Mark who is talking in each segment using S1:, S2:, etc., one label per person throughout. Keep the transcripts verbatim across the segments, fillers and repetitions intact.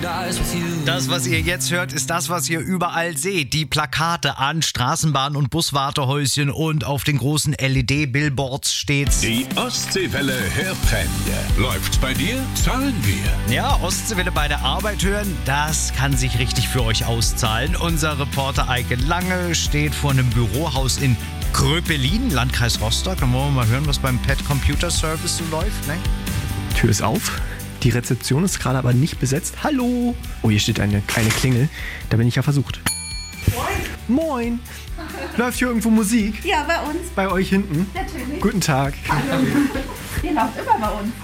S1: Das, was ihr jetzt hört, ist das, was ihr überall seht. Die Plakate an Straßenbahn- und Buswartehäuschen und auf den großen L E D-Billboards steht's.
S2: Die Ostseewelle Hörprämie. Läuft's bei dir? Zahlen wir.
S1: Ja, Ostseewelle bei der Arbeit hören, das kann sich richtig für euch auszahlen. Unser Reporter Eike Lange steht vor einem Bürohaus in Gröpelin, Landkreis Rostock. Dann wollen wir mal hören, was beim Pet Computer Service so läuft, ne?
S3: Tür ist auf. Die Rezeption ist gerade aber nicht besetzt. Hallo! Oh, hier steht eine kleine Klingel. Da bin ich ja versucht. Moin! Moin! Läuft hier irgendwo Musik?
S4: Ja, bei uns.
S3: Bei euch hinten?
S4: Natürlich.
S3: Guten Tag.
S4: Hallo. Hier läuft immer bei uns.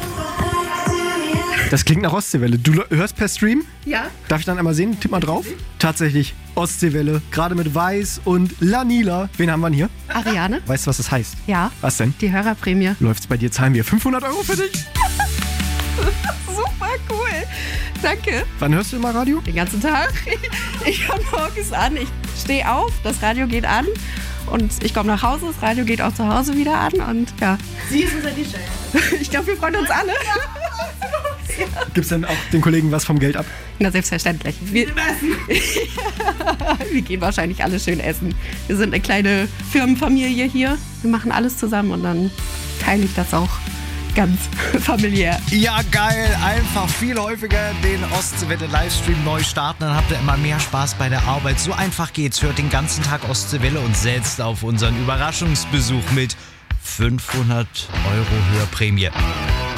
S3: Das klingt nach Ostseewelle. Du hörst per Stream?
S4: Ja.
S3: Darf ich dann einmal sehen? Tipp mal drauf. Tatsächlich, Ostseewelle. Gerade mit Weiß und Lanila. Wen haben wir denn hier?
S4: Ariane?
S3: Weißt du, was das heißt?
S4: Ja.
S3: Was denn?
S4: Die Hörerprämie.
S3: Läuft's bei dir? Zahlen wir fünfhundert Euro für dich?
S4: Super cool. Danke.
S3: Wann hörst du immer Radio?
S4: Den ganzen Tag. Ich komme morgens an, ich stehe auf, das Radio geht an und ich komme nach Hause, das Radio geht auch zu Hause wieder an und ja. Sie ist unser D J. Ich glaube, wir freuen uns alle.
S3: Gibt's denn auch den Kollegen was vom Geld ab?
S4: Na, selbstverständlich. Wir, wir gehen wahrscheinlich alle schön essen. Wir sind eine kleine Firmenfamilie hier. Wir machen alles zusammen und dann teile ich das auch ganz familiär.
S1: Ja, geil. Einfach viel häufiger den Ostseewelle-Livestream neu starten. Dann habt ihr immer mehr Spaß bei der Arbeit. So einfach geht's. Hört den ganzen Tag Ostseewelle und setzt auf unseren Überraschungsbesuch mit fünfhundert Euro Hörprämie.